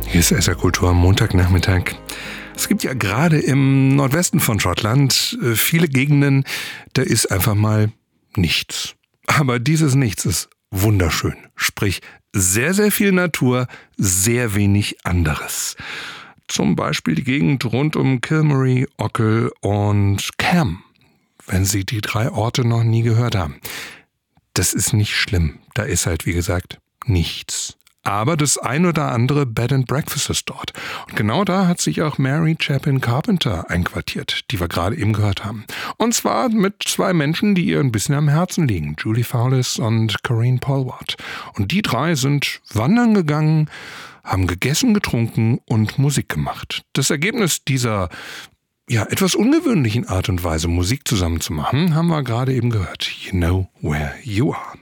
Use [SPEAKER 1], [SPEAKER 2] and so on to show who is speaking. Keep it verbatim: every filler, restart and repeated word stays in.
[SPEAKER 1] Hier ist S R Kultur am Montagnachmittag. Es gibt ja gerade im Nordwesten von Schottland viele Gegenden, da ist einfach mal nichts. Aber dieses Nichts ist wunderschön. Sprich, sehr, sehr viel Natur, sehr wenig anderes. Zum Beispiel die Gegend rund um Kilmary, Ochel und Cam, wenn Sie die drei Orte noch nie gehört haben. Das ist nicht schlimm. Da ist halt, wie gesagt, nichts. Aber das ein oder andere Bed and Breakfast ist dort. Und genau da hat sich auch Mary Chapin Carpenter einquartiert, die wir gerade eben gehört haben. Und zwar mit zwei Menschen, die ihr ein bisschen am Herzen liegen. Julie Fowlis und Corinne Polwart. Und die drei sind wandern gegangen, haben gegessen, getrunken und Musik gemacht. Das Ergebnis dieser ja, etwas ungewöhnlichen Art und Weise, Musik zusammen zu machen, haben wir gerade eben gehört. You know where you are.